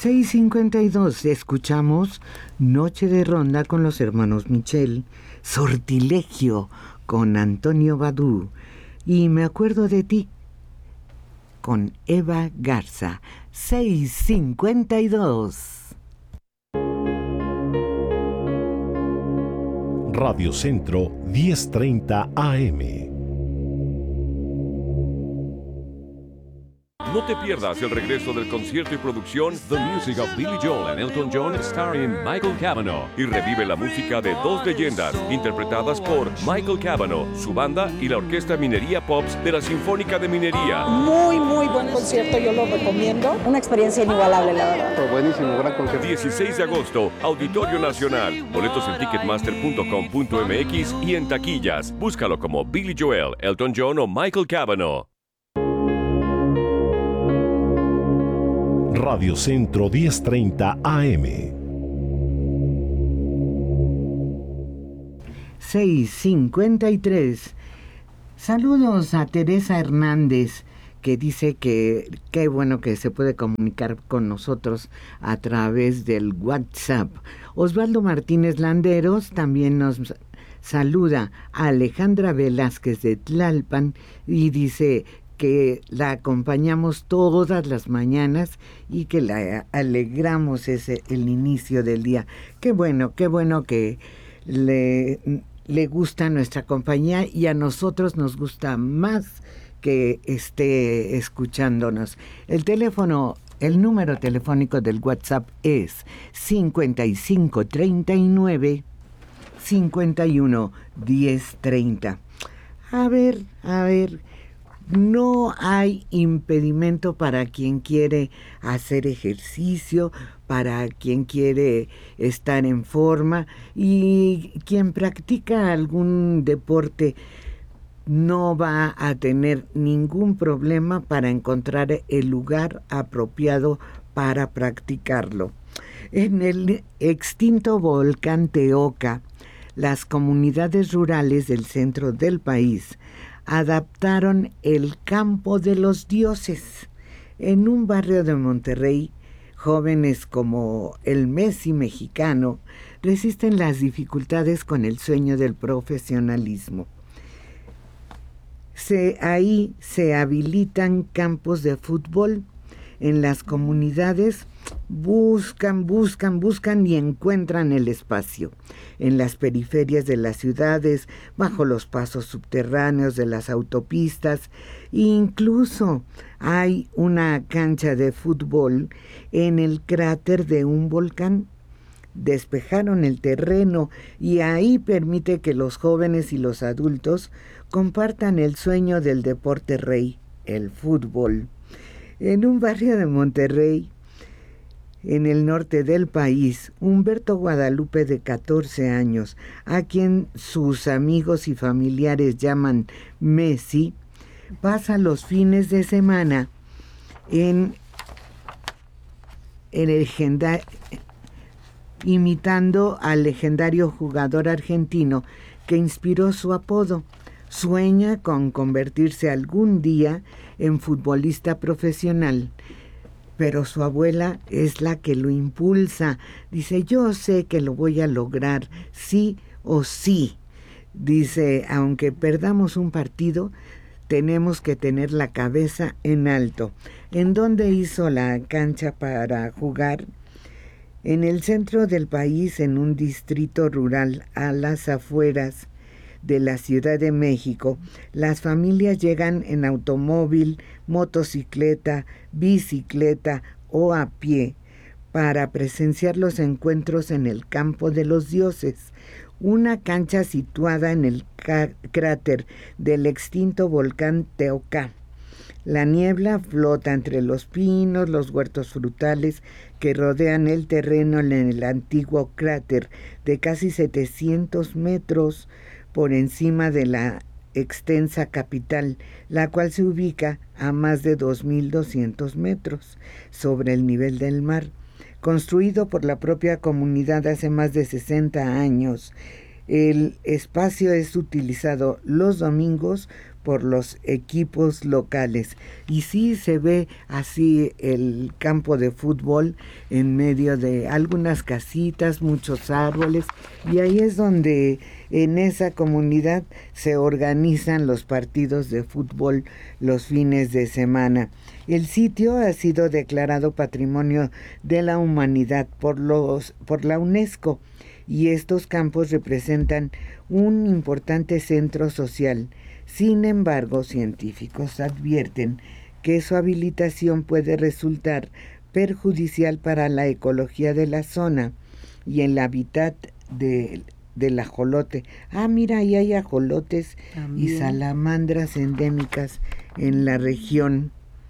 6:52, escuchamos Noche de Ronda con los hermanos Michel, Sortilegio con Antonio Badú y Me acuerdo de ti con Eva Garza. 6:52. Radio Centro 10:30 AM. No te pierdas el regreso del concierto y producción The Music of Billy Joel and Elton John starring Michael Cavanaugh y revive la música de dos leyendas interpretadas por Michael Cavanaugh, su banda y la Orquesta Minería Pops de la Sinfónica de Minería. Muy buen concierto, yo lo recomiendo. Una experiencia inigualable, la verdad. Fue buenísimo, gran concierto. 16 de agosto, Auditorio Nacional. Boletos en ticketmaster.com.mx y en taquillas. Búscalo como Billy Joel, Elton John o Michael Cavanaugh. Radio Centro 10:30 AM. 6:53. Saludos a Teresa Hernández, que dice que qué bueno que se puede comunicar con nosotros a través del WhatsApp. Osvaldo Martínez Landeros también nos saluda a Alejandra Velázquez de Tlalpan y dice que la acompañamos todas las mañanas y que la alegramos el inicio del día. Qué bueno que le gusta nuestra compañía y a nosotros nos gusta más que esté escuchándonos. El número telefónico del WhatsApp es 5539 51 1030. A ver, no hay impedimento para quien quiere hacer ejercicio, para quien quiere estar en forma y quien practica algún deporte no va a tener ningún problema para encontrar el lugar apropiado para practicarlo. En el extinto volcán Teoca, las comunidades rurales del centro del país adaptaron el Campo de los Dioses. En un barrio de Monterrey, jóvenes como el Messi mexicano resisten las dificultades con el sueño del profesionalismo. Ahí se habilitan campos de fútbol. En las comunidades buscan y encuentran el espacio. En las periferias de las ciudades, bajo los pasos subterráneos de las autopistas, incluso hay una cancha de fútbol en el cráter de un volcán. Despejaron el terreno y ahí permite que los jóvenes y los adultos compartan el sueño del deporte rey, el fútbol. En un barrio de Monterrey, en el norte del país, Humberto Guadalupe, de 14 años, a quien sus amigos y familiares llaman Messi, pasa los fines de semana imitando al legendario jugador argentino que inspiró su apodo. Sueña con convertirse algún día en futbolista profesional, pero su abuela es la que lo impulsa. Dice, yo sé que lo voy a lograr, sí o sí. Dice, aunque perdamos un partido, tenemos que tener la cabeza en alto. ¿En dónde hizo la cancha para jugar? En el centro del país, en un distrito rural a las afueras de la Ciudad de México. Las familias llegan en automóvil, motocicleta, bicicleta o a pie para presenciar los encuentros en el Campo de los Dioses, una cancha situada en el cráter del extinto volcán Teoca. La niebla flota entre los pinos, los huertos frutales que rodean el terreno en el antiguo cráter de casi 700 metros por encima de la extensa capital, la cual se ubica a más de 2.200 metros sobre el nivel del mar. Construido por la propia comunidad hace más de 60 años, El espacio es utilizado los domingos por los equipos locales y sí se ve así el campo de fútbol en medio de algunas casitas, muchos árboles, y ahí es donde en esa comunidad se organizan los partidos de fútbol los fines de semana. El sitio ha sido declarado Patrimonio de la Humanidad por la UNESCO, y estos campos representan un importante centro social. Sin embargo, científicos advierten que su habilitación puede resultar perjudicial para la ecología de la zona y el hábitat del ajolote. Mira, ahí hay ajolotes también, y salamandras endémicas en la región.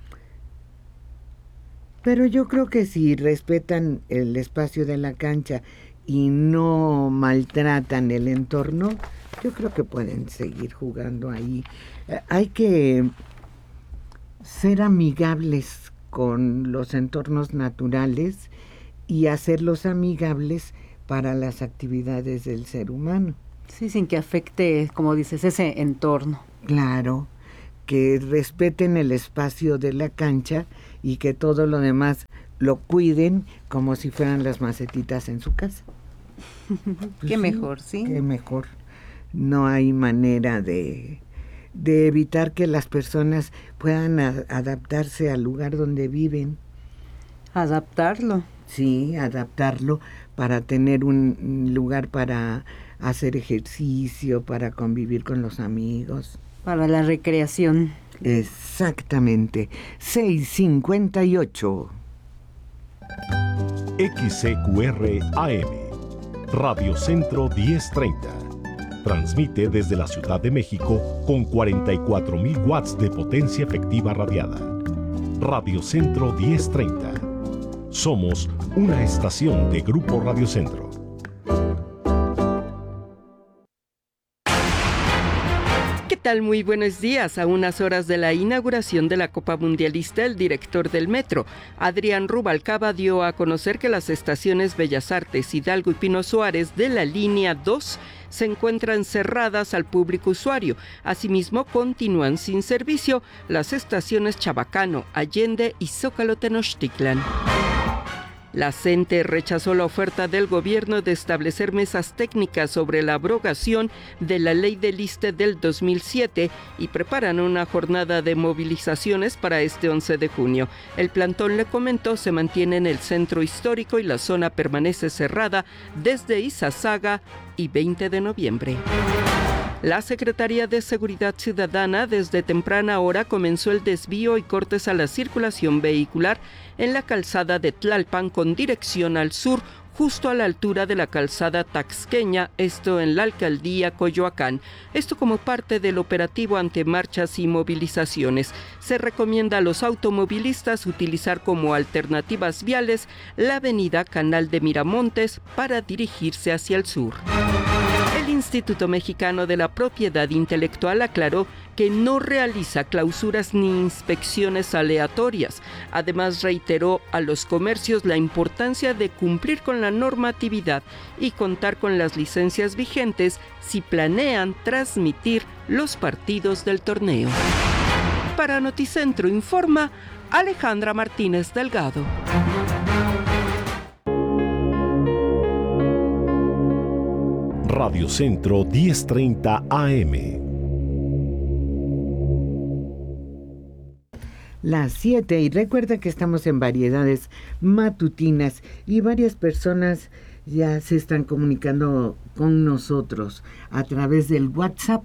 Pero yo creo que si respetan el espacio de la cancha y no maltratan el entorno, yo creo que pueden seguir jugando ahí. Hay que ser amigables con los entornos naturales y hacerlos amigables para las actividades del ser humano. Sí, sin que afecte, como dices, ese entorno. Claro, que respeten el espacio de la cancha y que todo lo demás lo cuiden como si fueran las macetitas en su casa. Qué sí, mejor, ¿sí? Qué mejor. No hay manera de evitar que las personas puedan adaptarse al lugar donde viven. Adaptarlo. Sí, adaptarlo para tener un lugar para hacer ejercicio, para convivir con los amigos. Para la recreación. Exactamente. 6:58. XCQR AM. Radio Centro 1030. Transmite desde la Ciudad de México con 44,000 watts de potencia efectiva radiada. Radio Centro 1030. Somos una estación de Grupo Radio Centro. ¿Qué tal? Muy buenos días. A unas horas de la inauguración de la Copa Mundialista, el director del Metro, Adrián Rubalcaba, dio a conocer que las estaciones Bellas Artes, Hidalgo y Pino Suárez de la línea 2 se encuentran cerradas al público usuario. Asimismo, continúan sin servicio las estaciones Chabacano, Allende y Zócalo Tenochtitlan. La CENTE rechazó la oferta del gobierno de establecer mesas técnicas sobre la abrogación de la ley del ISSSTE del 2007 y preparan una jornada de movilizaciones para este 11 de junio. El plantón, le comentó, se mantiene en el centro histórico y la zona permanece cerrada desde Izazaga y 20 de noviembre. La Secretaría de Seguridad Ciudadana desde temprana hora comenzó el desvío y cortes a la circulación vehicular en la calzada de Tlalpan con dirección al sur, justo a la altura de la calzada Taxqueña, esto en la alcaldía Coyoacán. Esto como parte del operativo ante marchas y movilizaciones. Se recomienda a los automovilistas utilizar como alternativas viales la avenida Canal de Miramontes para dirigirse hacia el sur. El Instituto Mexicano de la Propiedad Intelectual aclaró que no realiza clausuras ni inspecciones aleatorias. Además, reiteró a los comercios la importancia de cumplir con la normatividad y contar con las licencias vigentes si planean transmitir los partidos del torneo. Para Noticentro informa Alejandra Martínez Delgado. Radio Centro 1030 AM. Las 7, y recuerda que estamos en variedades matutinas y varias personas ya se están comunicando con nosotros a través del WhatsApp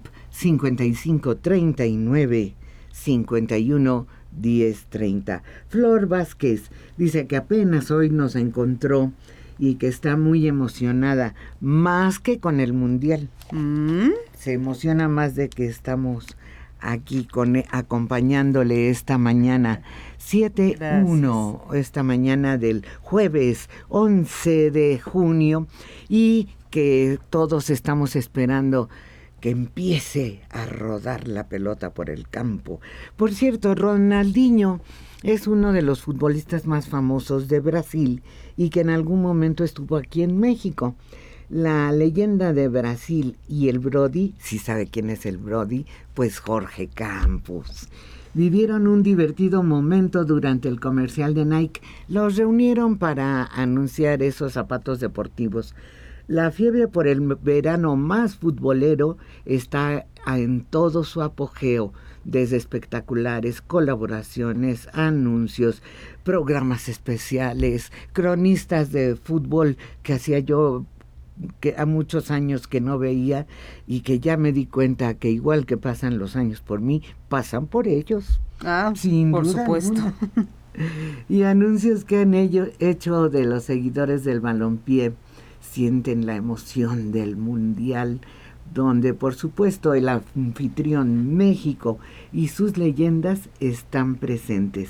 5539 51 1030. Flor Vázquez dice que apenas hoy nos encontró y que está muy emocionada, más que con el Mundial. Se emociona más de que estamos aquí acompañándole esta mañana, 7:01, esta mañana del jueves 11 de junio, y que todos estamos esperando que empiece a rodar la pelota por el campo. Por cierto, Ronaldinho es uno de los futbolistas más famosos de Brasil y que en algún momento estuvo aquí en México. La leyenda de Brasil y el Brody, si sabe quién es el Brody, pues Jorge Campos. Vivieron un divertido momento durante el comercial de Nike. Los reunieron para anunciar esos zapatos deportivos. La fiebre por el verano más futbolero está en todo su apogeo, desde espectaculares, colaboraciones, anuncios, programas especiales, cronistas de fútbol que hacía yo que a muchos años que no veía y que ya me di cuenta que igual que pasan los años por mí, pasan por ellos. Sin por supuesto. Y anuncios que han hecho de los seguidores del balompié. Sienten la emoción del mundial, donde por supuesto el anfitrión México y sus leyendas están presentes.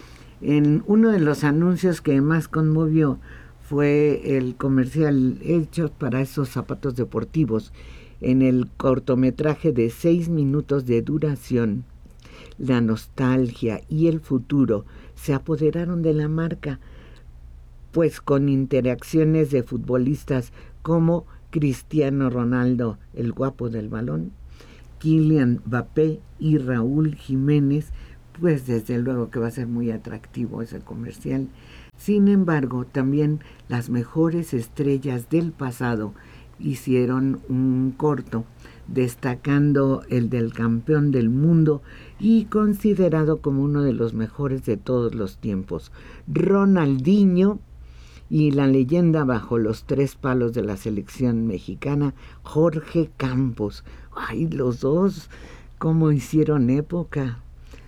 En uno de los anuncios que más conmovió fue el comercial hecho para esos zapatos deportivos. En el cortometraje de 6 minutos de duración, la nostalgia y el futuro se apoderaron de la marca, pues con interacciones de futbolistas como Cristiano Ronaldo, el guapo del balón, Kylian Mbappé y Raúl Jiménez, pues desde luego que va a ser muy atractivo ese comercial. Sin embargo, también las mejores estrellas del pasado hicieron un corto destacando el del campeón del mundo y considerado como uno de los mejores de todos los tiempos, Ronaldinho, y la leyenda bajo los 3 palos de la selección mexicana, Jorge Campos. ¡Ay, los dos! ¿Cómo hicieron época?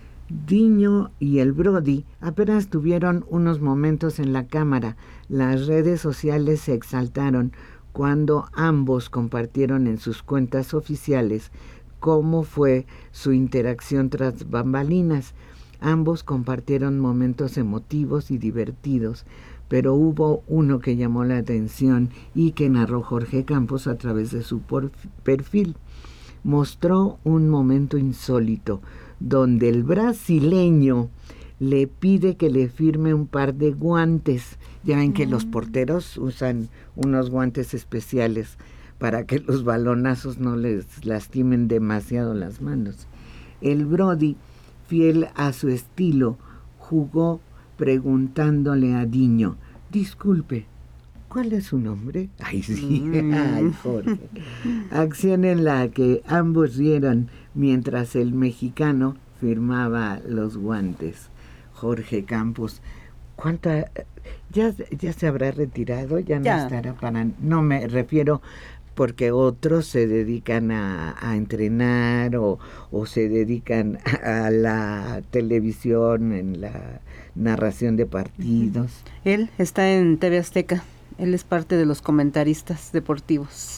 Diño y el Brody apenas tuvieron unos momentos en la cámara. Las redes sociales se exaltaron cuando ambos compartieron en sus cuentas oficiales cómo fue su interacción tras bambalinas. Ambos compartieron momentos emotivos y divertidos, pero hubo uno que llamó la atención y que narró Jorge Campos a través de su perfil. Mostró un momento insólito donde el brasileño le pide que le firme un par de guantes. Ya ven que los porteros usan unos guantes especiales para que los balonazos no les lastimen demasiado las manos. El Brody, fiel a su estilo, jugó preguntándole a Diño: disculpe, ¿cuál es su nombre? Ay, sí, ay, Jorge. Acción en la que ambos rieron mientras el mexicano firmaba los guantes. Jorge Campos, ¿cuánta? ¿Ya se habrá retirado? ¿Ya no estará para...? No me refiero porque otros se dedican a entrenar o se dedican a la televisión, en la narración de partidos. Él está en TV Azteca. Él es parte de los comentaristas deportivos.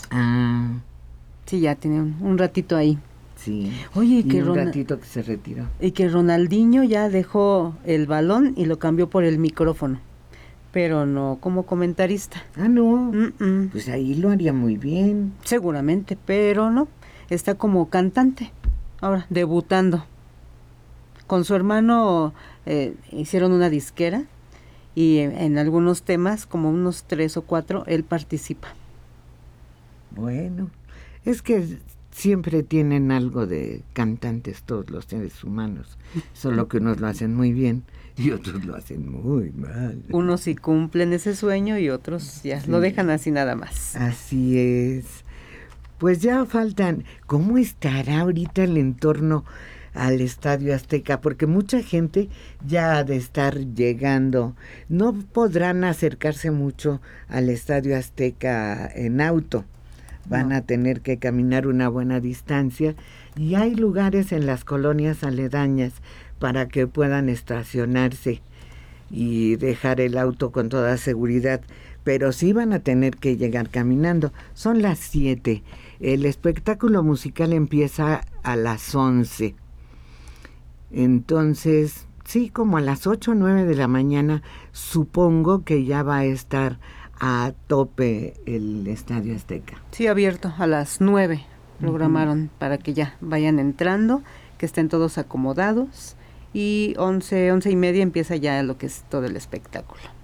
Sí, ya tiene un ratito ahí. Sí. Oye, y un ratito que se retiró. Y que Ronaldinho ya dejó el balón y lo cambió por el micrófono, pero no como comentarista. No. Pues ahí lo haría muy bien. Seguramente, pero no. Está como cantante, ahora, debutando. Con su hermano hicieron una disquera y en algunos temas, como unos 3 o 4, él participa. Bueno, es que siempre tienen algo de cantantes todos los seres humanos, solo que unos lo hacen muy bien y otros lo hacen muy mal. Unos sí cumplen ese sueño y otros ya lo dejan así nada más. Así es. Pues ya faltan. ¿Cómo estará ahorita el entorno al Estadio Azteca? Porque mucha gente ya ha de estar llegando. No podrán acercarse mucho al Estadio Azteca en auto. Van a tener que caminar una buena distancia y hay lugares en las colonias aledañas para que puedan estacionarse y dejar el auto con toda seguridad, pero sí van a tener que llegar caminando. Son las 7. El espectáculo musical empieza a las 11. Entonces, sí, como a las 8 o 9 de la mañana, supongo que ya va a estar a tope el Estadio Azteca. Sí, abierto a las 9 programaron para que ya vayan entrando, que estén todos acomodados, y 11 y media empieza ya lo que es todo el espectáculo.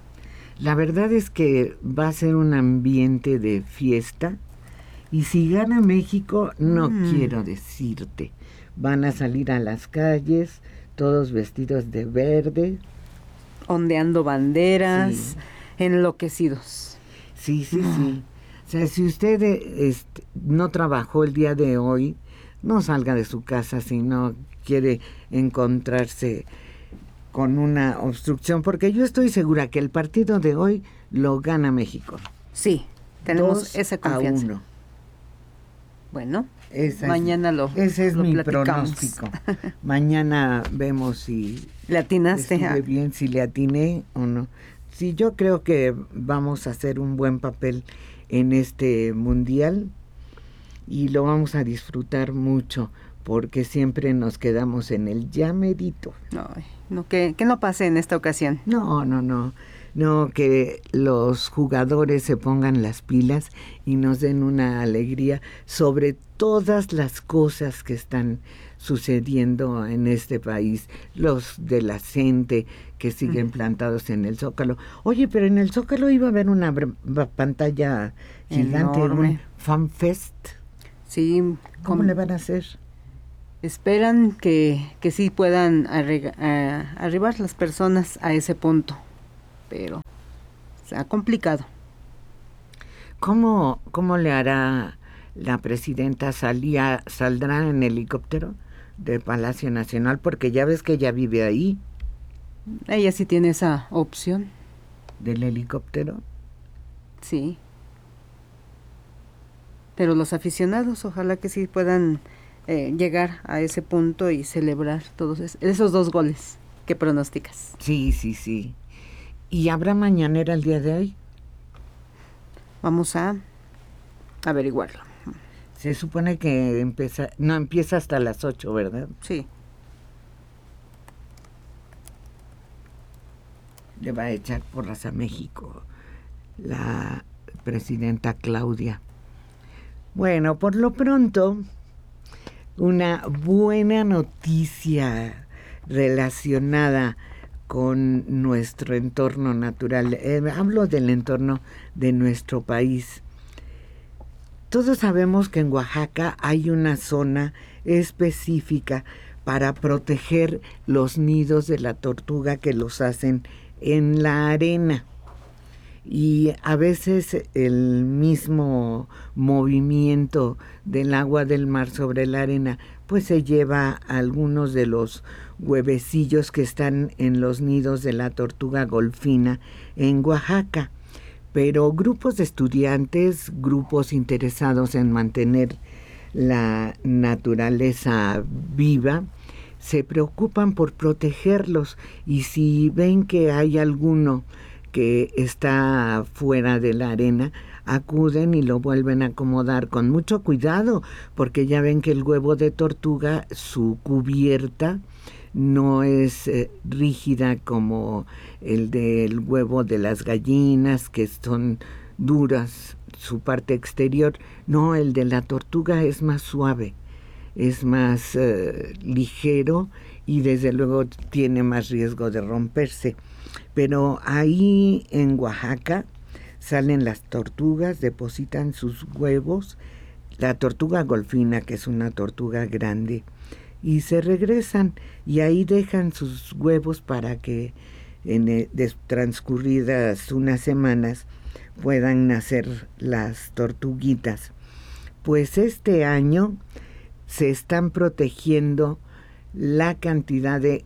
La verdad es que va a ser un ambiente de fiesta. Y si gana México, no quiero decirte. Van a salir a las calles, todos vestidos de verde. Ondeando banderas, enloquecidos. Sí. O sea, si usted no trabajó el día de hoy, no salga de su casa si no quiere encontrarse con una obstrucción, porque yo estoy segura que el partido de hoy lo gana México. Sí, tenemos esa confianza. 2-1. Bueno, mañana ese es mi platicamos. pronóstico. Mañana vemos si le atinaste. estuve bien, si le atiné o no. Sí, yo creo que vamos a hacer un buen papel en este mundial y lo vamos a disfrutar mucho, porque siempre nos quedamos en el ya medito. Ay, no, que no pase en esta ocasión. No, que los jugadores se pongan las pilas y nos den una alegría sobre todas las cosas que están sucediendo en este país. Los de la gente que siguen plantados en el Zócalo. Oye, pero en el Zócalo iba a haber una pantalla gigante, enorme. un FanFest. Sí. ¿Cómo le van a hacer? Esperan que sí puedan arribar las personas a ese punto, pero se ha complicado. ¿Cómo le hará la presidenta? ¿Saldrá en helicóptero del Palacio Nacional? Porque ya ves que ella vive ahí. Ella sí tiene esa opción. ¿Del helicóptero? Sí. Pero los aficionados, ojalá que sí puedan llegar a ese punto y celebrar todos esos 2 goles que pronosticas. Sí. ¿Y habrá mañanera el día de hoy? Vamos a averiguarlo. Se supone que empieza hasta las 8, ¿verdad? Sí. Le va a echar porras a México la presidenta Claudia. Bueno, por lo pronto, una buena noticia relacionada con nuestro entorno natural. Hablo del entorno de nuestro país. Todos sabemos que en Oaxaca hay una zona específica para proteger los nidos de la tortuga que los hacen en la arena. Y a veces el mismo movimiento del agua del mar sobre la arena pues se lleva a algunos de los huevecillos que están en los nidos de la tortuga golfina en Oaxaca. Pero grupos de estudiantes, grupos interesados en mantener la naturaleza viva, se preocupan por protegerlos, y si ven que hay alguno que está fuera de la arena, acuden y lo vuelven a acomodar con mucho cuidado, porque ya ven que el huevo de tortuga, su cubierta no es rígida como el del huevo de las gallinas, que son duras, su parte exterior. No, el de la tortuga es más suave, es más ligero, y desde luego tiene más riesgo de romperse. Pero ahí en Oaxaca salen las tortugas, depositan sus huevos, la tortuga golfina, que es una tortuga grande, y se regresan y ahí dejan sus huevos para que transcurridas unas semanas puedan nacer las tortuguitas. Pues este año se están protegiendo la cantidad de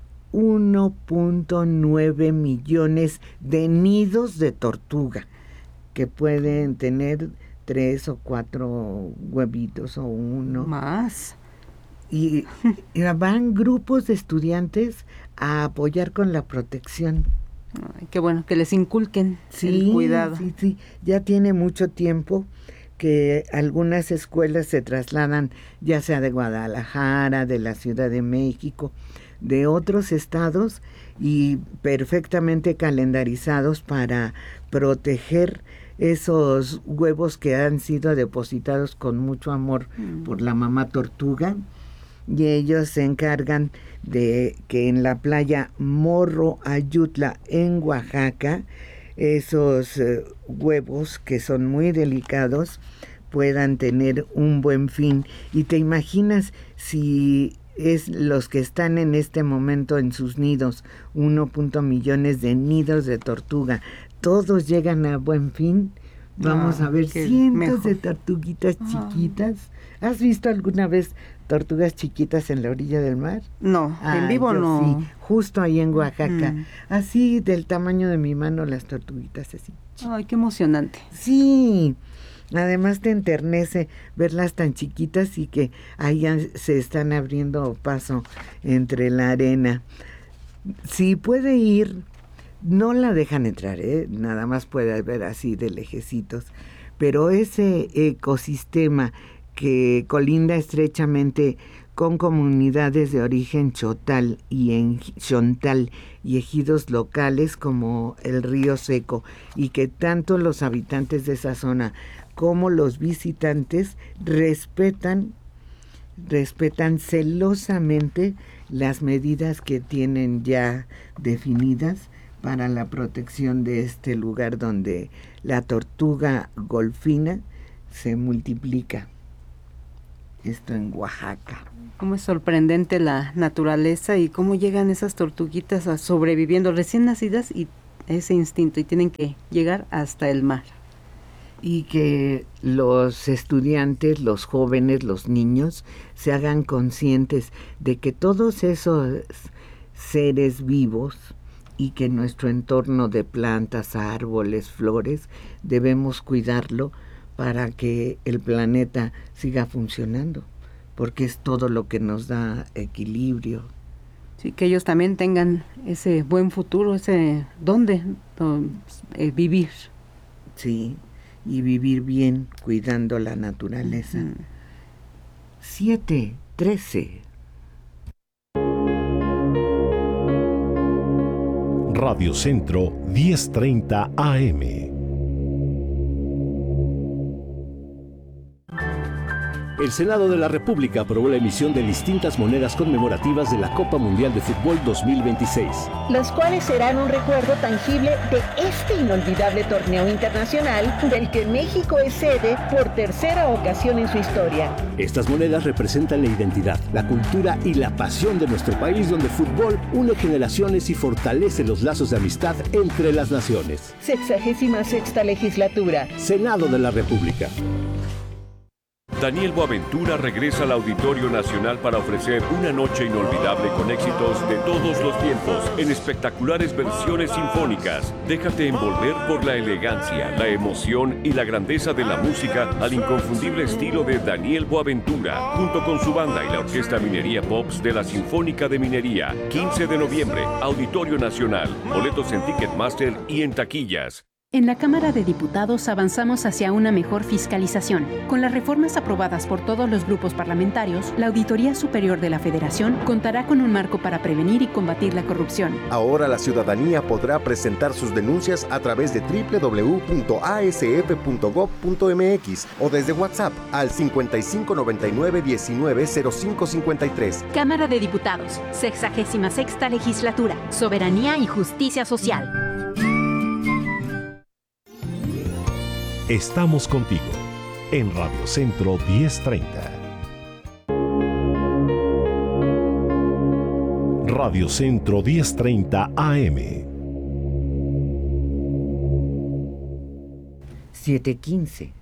1.9 millones de nidos de tortuga, que pueden tener 3 o 4 huevitos o 1. Más. Y van grupos de estudiantes a apoyar con la protección. Ay, qué bueno, que les inculquen el cuidado. Sí. Ya tiene mucho tiempo que algunas escuelas se trasladan, ya sea de Guadalajara, de la Ciudad de México, de otros estados, y perfectamente calendarizados para proteger esos huevos que han sido depositados con mucho amor por la mamá tortuga. Y ellos se encargan de que en la playa Morro Ayutla, en Oaxaca, esos huevos que son muy delicados puedan tener un buen fin. Y te imaginas si es los que están en este momento en sus nidos, 1.1 millones de nidos de tortuga, todos llegan a buen fin. Vamos a ver cientos de tortuguitas chiquitas. ¿Has visto alguna vez tortugas chiquitas en la orilla del mar? No, en vivo no. Sí, justo ahí en Oaxaca. Así del tamaño de mi mano las tortuguitas así. Ay, qué emocionante. Sí, además te enternece verlas tan chiquitas y que ahí se están abriendo paso entre la arena. Si puede ir, no la dejan entrar, nada más puede ver así de lejecitos, pero ese ecosistema que colinda estrechamente con comunidades de origen chontal y ejidos locales como el Río Seco, y que tanto los habitantes de esa zona como los visitantes respetan celosamente las medidas que tienen ya definidas para la protección de este lugar donde la tortuga golfina se multiplica. Esto en Oaxaca. Cómo es sorprendente la naturaleza y cómo llegan esas tortuguitas a sobreviviendo recién nacidas y ese instinto, y tienen que llegar hasta el mar. Y que los estudiantes, los jóvenes, los niños se hagan conscientes de que todos esos seres vivos y que nuestro entorno de plantas, árboles, flores, debemos cuidarlo para que el planeta siga funcionando, porque es todo lo que nos da equilibrio. Sí, que ellos también tengan ese buen futuro, ese dónde vivir. Sí, y vivir bien cuidando la naturaleza. 7:13. Radio Centro 10:30 AM. El Senado de la República aprobó la emisión de distintas monedas conmemorativas de la Copa Mundial de Fútbol 2026. Las cuales serán un recuerdo tangible de este inolvidable torneo internacional del que México es sede por tercera ocasión en su historia. Estas monedas representan la identidad, la cultura y la pasión de nuestro país, donde el fútbol une generaciones y fortalece los lazos de amistad entre las naciones. 66ª legislatura. Senado de la República. Daniel Boaventura regresa al Auditorio Nacional para ofrecer una noche inolvidable con éxitos de todos los tiempos en espectaculares versiones sinfónicas. Déjate envolver por la elegancia, la emoción y la grandeza de la música al inconfundible estilo de Daniel Boaventura, junto con su banda y la Orquesta Minería Pops de la Sinfónica de Minería. 15 de noviembre, Auditorio Nacional. Boletos en Ticketmaster y en taquillas. En la Cámara de Diputados avanzamos hacia una mejor fiscalización. Con las reformas aprobadas por todos los grupos parlamentarios, la Auditoría Superior de la Federación contará con un marco para prevenir y combatir la corrupción. Ahora la ciudadanía podrá presentar sus denuncias a través de www.asf.gov.mx o desde WhatsApp al 5599-190553. Cámara de Diputados, 66ª Legislatura, Soberanía y Justicia Social. Estamos contigo en Radio Centro 1030. Radio Centro 1030 AM. 7:15.